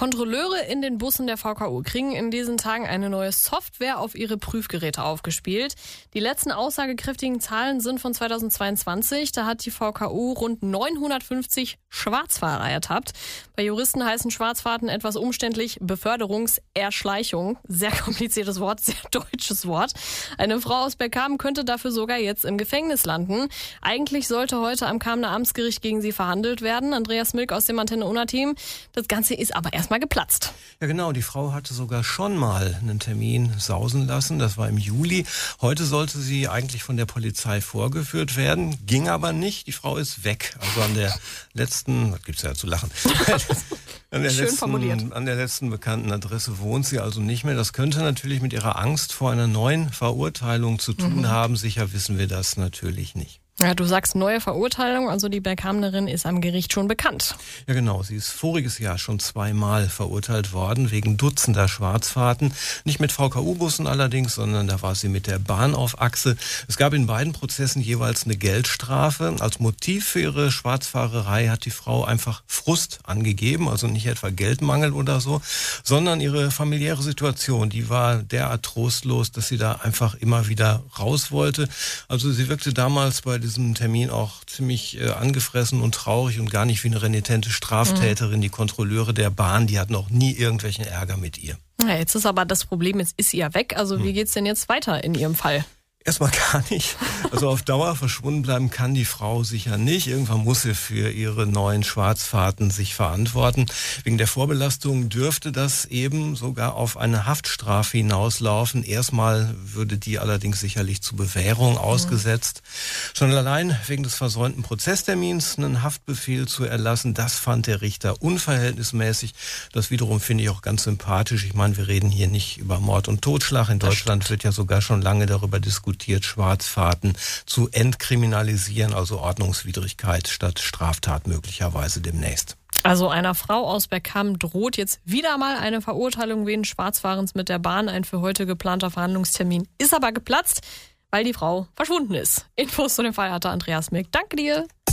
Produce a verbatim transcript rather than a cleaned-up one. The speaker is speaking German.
Kontrolleure in den Bussen der V K U kriegen in diesen Tagen eine neue Software auf ihre Prüfgeräte aufgespielt. Die letzten aussagekräftigen Zahlen sind von zweitausendzweiundzwanzig. Da hat die V K U rund neunhundertfünfzig Schwarzfahrer ertappt. Bei Juristen heißen Schwarzfahrten etwas umständlich Beförderungserschleichung. Sehr kompliziertes Wort, sehr deutsches Wort. Eine Frau aus Bergkamen könnte dafür sogar jetzt im Gefängnis landen. Eigentlich sollte heute am Kamener Amtsgericht gegen sie verhandelt werden. Andreas Milk aus dem Antenne-Unna-Team. Das Ganze ist aber erstmal geplatzt. Ja genau, die Frau hatte sogar schon mal einen Termin sausen lassen. Das war im Juli. Heute sollte sie eigentlich von der Polizei vorgeführt werden. Ging aber nicht. Die Frau ist weg. Also an der letzten, was gibt's ja zu lachen? An der, Schön letzten, formuliert. an der letzten bekannten Adresse wohnt sie also nicht mehr. Das könnte natürlich mit ihrer Angst vor einer neuen Verurteilung zu tun Mhm. haben. Sicher wissen wir das natürlich nicht. Ja, du sagst neue Verurteilung, also die Bergkamenerin ist am Gericht schon bekannt. Ja genau, sie ist voriges Jahr schon zweimal verurteilt worden wegen Dutzender Schwarzfahrten. Nicht mit V K U-Bussen allerdings, sondern da war sie mit der Bahn auf Achse. Es gab in beiden Prozessen jeweils eine Geldstrafe. Als Motiv für ihre Schwarzfahrerei hat die Frau einfach Frust angegeben, also nicht etwa Geldmangel oder so, sondern ihre familiäre Situation, die war derart trostlos, dass sie da einfach immer wieder raus wollte. Also sie wirkte damals bei diesem Termin auch ziemlich äh, angefressen und traurig und gar nicht wie eine renitente Straftäterin. Mhm. Die Kontrolleure der Bahn, die hatten auch nie irgendwelchen Ärger mit ihr. Ja, jetzt ist aber das Problem, jetzt ist sie ja weg. Also wie geht's denn jetzt weiter in ihrem Fall? Erstmal gar nicht. Also auf Dauer verschwunden bleiben kann die Frau sicher nicht. Irgendwann muss sie für ihre neuen Schwarzfahrten sich verantworten. Wegen der Vorbelastung dürfte das eben sogar auf eine Haftstrafe hinauslaufen. Erstmal würde die allerdings sicherlich zu Bewährung ausgesetzt. Mhm. Schon allein wegen des versäumten Prozesstermins einen Haftbefehl zu erlassen, das fand der Richter unverhältnismäßig. Das wiederum finde ich auch ganz sympathisch. Ich meine, wir reden hier nicht über Mord und Totschlag. In Deutschland wird ja sogar schon lange darüber diskutiert, Schwarzfahrten zu entkriminalisieren, also Ordnungswidrigkeit statt Straftat möglicherweise demnächst. Also einer Frau aus Bergkamen droht jetzt wieder mal eine Verurteilung wegen Schwarzfahrens mit der Bahn. Ein für heute geplanter Verhandlungstermin ist aber geplatzt, weil die Frau verschwunden ist. Infos zu dem Fall hatte Andreas Milk. Danke dir.